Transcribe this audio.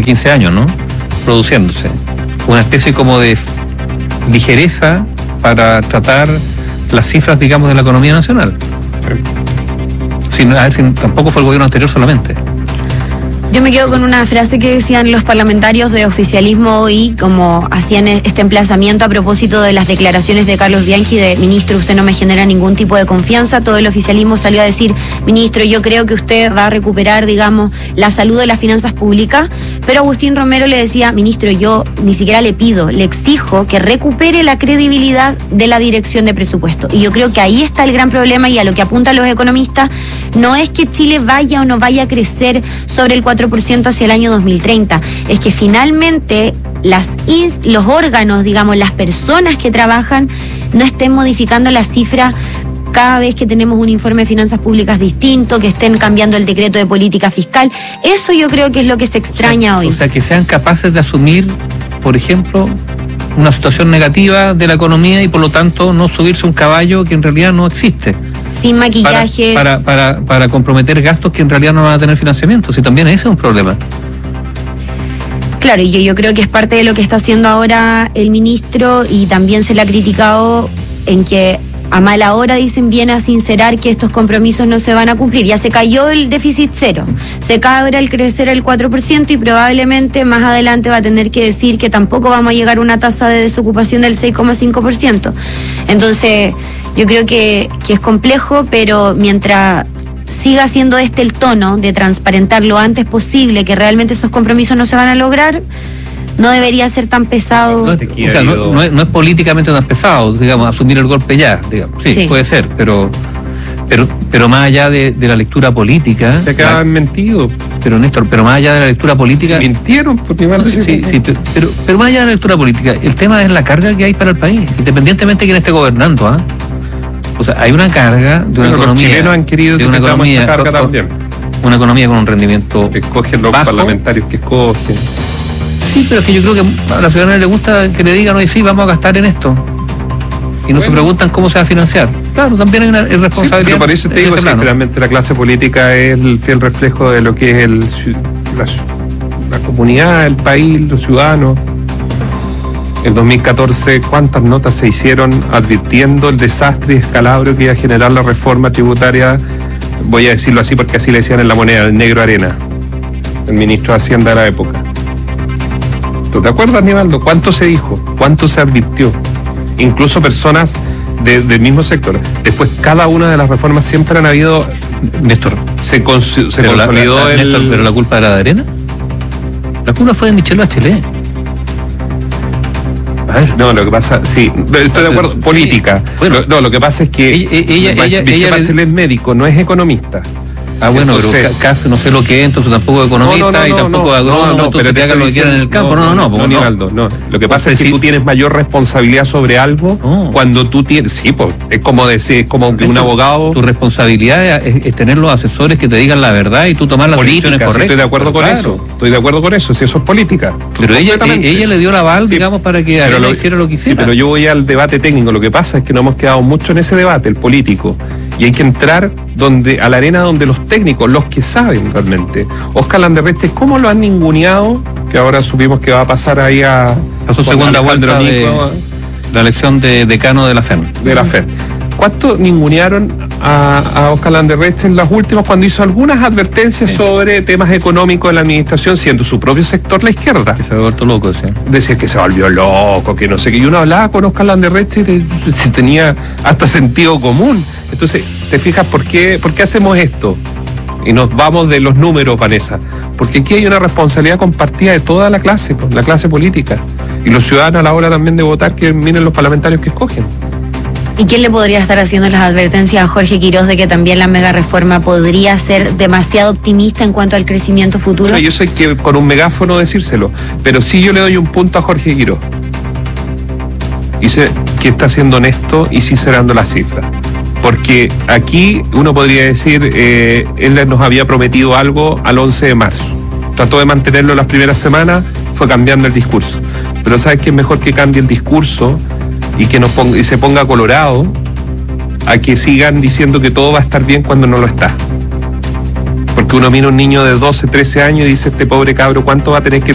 15 años, ¿no? Produciéndose. Una especie como de ligereza para tratar las cifras, digamos, de la economía nacional. Tampoco fue el gobierno anterior solamente. Yo me quedo con una frase que decían los parlamentarios de oficialismo hoy, como hacían este emplazamiento a propósito de las declaraciones de Carlos Bianchi de: ministro, usted no me genera ningún tipo de confianza. Todo el oficialismo salió a decir: ministro, yo creo que usted va a recuperar, digamos, la salud de las finanzas públicas. Pero Agustín Romero le decía: ministro, yo ni siquiera le pido, le exijo que recupere la credibilidad de la dirección de presupuesto. Y yo creo que ahí está el gran problema, y a lo que apuntan los economistas, no es que Chile vaya o no vaya a crecer sobre el 4% hacia el año 2030, es que finalmente los órganos, digamos, las personas que trabajan no estén modificando la cifra cada vez que tenemos un informe de finanzas públicas distinto, que estén cambiando el decreto de política fiscal. Eso yo creo que es lo que se extraña hoy. O sea, que sean capaces de asumir, por ejemplo, una situación negativa de la economía y por lo tanto no subirse un caballo que en realidad no existe. Sin maquillajes. Para comprometer gastos que en realidad no van a tener financiamiento. Si también ese es un problema. Claro, y yo creo que es parte de lo que está haciendo ahora el ministro, y también se le ha criticado en que a mala hora, dicen, viene a sincerar que estos compromisos no se van a cumplir. Ya se cayó el déficit cero, se cae ahora el crecer el 4%, y probablemente más adelante va a tener que decir que tampoco vamos a llegar a una tasa de desocupación del 6,5%. Entonces, yo creo que es complejo, pero mientras siga siendo el tono de transparentar lo antes posible que realmente esos compromisos no se van a lograr, no debería ser tan pesado. No es políticamente tan pesado, digamos, asumir el golpe ya, digamos. Sí. Puede ser, pero más allá de la lectura política. Se quedaban mentidos. Pero Néstor, pero más allá de la lectura política. Se mintieron, porque pero más allá de la lectura política, el tema es la carga que hay para el país, independientemente de quién esté gobernando, ¿ah? O sea, hay una carga de una economía. Los chilenos han querido de una economía esta carga también. Una economía con un rendimiento que escogen los bajo. Parlamentarios que escogen. Sí, pero es que yo creo que a la ciudadanía le gusta que le digan: hoy sí, vamos a gastar en esto. Y no se preguntan cómo se va a financiar. Claro, también hay una responsabilidad. Sí, pero por eso te digo, finalmente la clase política es el fiel reflejo de lo que es la comunidad, el país, los ciudadanos. En 2014, ¿cuántas notas se hicieron advirtiendo el desastre y escalabro que iba a generar la reforma tributaria? Voy a decirlo así porque así le decían en La Moneda, el negro Arena, el ministro de Hacienda de la época. ¿Tú te acuerdas, Nivaldo? ¿Cuánto se dijo? ¿Cuánto se advirtió? Incluso personas del mismo sector. Después, cada una de las reformas siempre han habido... Néstor, se consolidó el... Néstor, ¿pero la culpa era de Arena? La culpa fue de Michelle Bachelet. No, lo que pasa, sí, estoy de acuerdo, política. Bueno, lo que pasa es que ella Bachelet es médico, no es economista. Ah, bueno, entonces, pero casi no sé lo que es, entonces tampoco es economista y tampoco es agrónomo, entonces te hagan lo que quieran en el campo. No, Nivaldo, no. Lo que pasa es que tú tienes mayor responsabilidad sobre algo cuando tú tienes... Sí, pues, es como decir, es como que un abogado... Tu responsabilidad es tener los asesores que te digan la verdad y tú tomar las decisiones correctas. Estoy de acuerdo con eso. Estoy de acuerdo con eso, si eso es política. Pero ella le dio la aval, digamos, para que Arena hiciera lo que hiciera. Sí, pero yo voy al debate técnico. Lo que pasa es que no hemos quedado mucho en ese debate, el político. Y hay que entrar a la arena donde los técnicos, los que saben realmente. Óscar Landerreche, ¿cómo lo han ninguneado? Que ahora supimos que va a pasar ahí a su segunda vuelta de la elección de decano de la FED. ¿Cuánto ningunearon a Óscar Landerreche en las últimas cuando hizo algunas advertencias sobre temas económicos de la administración, siendo su propio sector la izquierda? Que se había vuelto loco, decía. Decía que se volvió loco, que no sé qué. Y uno hablaba con Óscar Landerreche y tenía hasta sentido común. Entonces, ¿te fijas por qué hacemos esto? Y nos vamos de los números, Vanessa. Porque aquí hay una responsabilidad compartida de toda la clase política. Y los ciudadanos a la hora también de votar, que miren los parlamentarios que escogen. ¿Y quién le podría estar haciendo las advertencias a Jorge Quirós de que también la mega reforma podría ser demasiado optimista en cuanto al crecimiento futuro? Bueno, yo sé que con un megáfono decírselo, pero sí yo le doy un punto a Jorge Quirós. Dice que está siendo honesto y sincerando las cifras. Porque aquí uno podría decir, él nos había prometido algo al 11 de marzo. Trató de mantenerlo las primeras semanas, fue cambiando el discurso. Pero ¿sabes qué es mejor que cambie el discurso y que se ponga colorado a que sigan diciendo que todo va a estar bien cuando no lo está? Porque uno mira a un niño de 12, 13 años y dice, este pobre cabro, ¿cuánto va a tener que